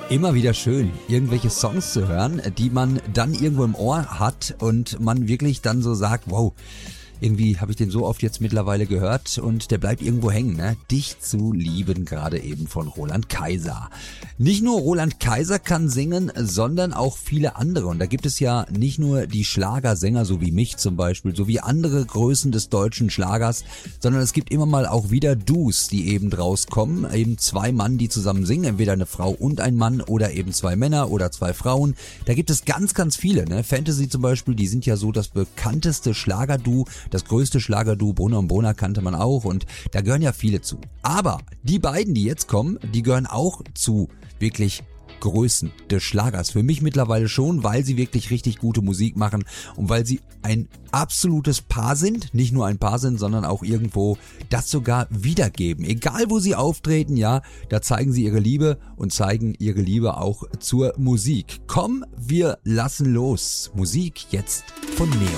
Immer wieder schön, irgendwelche Songs zu hören, die man dann irgendwo im Ohr hat und man wirklich dann so sagt, wow, irgendwie habe ich den so oft jetzt mittlerweile gehört und der bleibt irgendwo hängen, ne? Dich zu lieben, gerade eben von Roland Kaiser. Nicht nur Roland Kaiser kann singen, sondern auch viele andere. Und da gibt es ja nicht nur die Schlagersänger, so wie mich zum Beispiel, so wie andere Größen des deutschen Schlagers, sondern es gibt immer mal auch wieder Duos, die eben rauskommen. Eben zwei Mann, die zusammen singen, entweder eine Frau und ein Mann oder eben zwei Männer oder zwei Frauen. Da gibt es ganz, ganz viele, ne? Fantasy zum Beispiel, die sind ja so das bekannteste Schlagerduo. Das größte Schlagerduo, Brunner und Brunner, kannte man auch und da gehören ja viele zu. Aber die beiden, die jetzt kommen, die gehören auch zu wirklich Größen des Schlagers. Für mich mittlerweile schon, weil sie wirklich richtig gute Musik machen und weil sie ein absolutes Paar sind. Nicht nur ein Paar sind, sondern auch irgendwo das sogar wiedergeben. Egal wo sie auftreten, ja, da zeigen sie ihre Liebe und zeigen ihre Liebe auch zur Musik. Komm, wir lassen los. Musik jetzt von Neo.